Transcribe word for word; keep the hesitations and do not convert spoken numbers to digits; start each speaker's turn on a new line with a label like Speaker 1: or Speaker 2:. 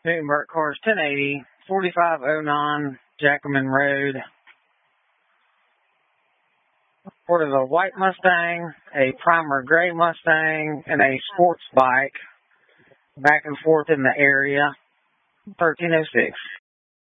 Speaker 1: Newtonburg cars ten eighty, forty-five oh nine Jackman Road. Reported a white Mustang, a primer gray Mustang, and a sports bike back and forth in the area. thirteen oh six.